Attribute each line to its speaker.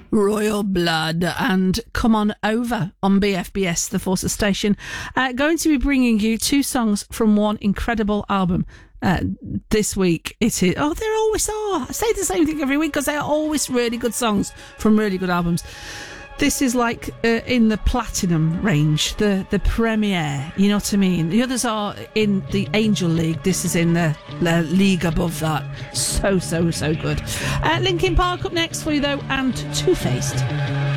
Speaker 1: Royal Blood and Come On Over on BFBS, the Forces station. Going to be bringing you two songs from one incredible album this week. It is, oh, there always are. I say the same thing every week because they are always really good songs from really good albums. This is like in the platinum range, the premiere, you know what I mean? The others are in the Angel League. This is in the league above that. So good. Linkin Park up next for you, though, and Two Faced.